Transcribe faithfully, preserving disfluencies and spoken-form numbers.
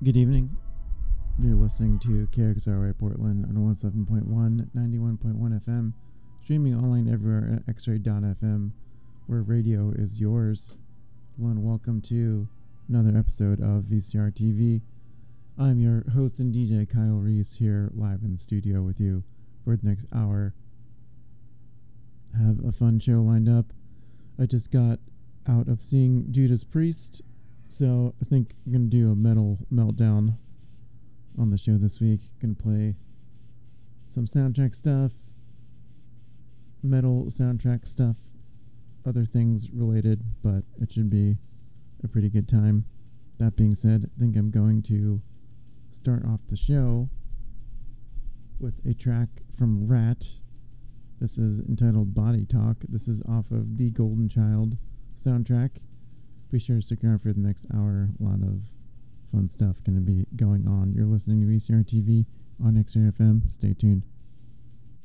Good evening. You're listening to K X R Y Portland on one oh seven point one, ninety-one point one F M, streaming online everywhere at x ray dot f m, where radio is yours. Hello and welcome to another episode of V C R T V. I'm your host and D J Kyle Reese here live in the studio with you for the next hour. Have a fun show lined up. I just got out of seeing Judas Priest, so I think I'm going to do a metal meltdown on the show this week. Going to play some soundtrack stuff, metal soundtrack stuff, other things related, but it should be a pretty good time. That being said, I think I'm going to start off the show with a track from Rat. This is entitled Body Talk. This is off of the Golden Child soundtrack. Be sure to stick around for the next hour. A lot of fun stuff going to be going on. You're listening to V C R T V on X R F M. Stay tuned.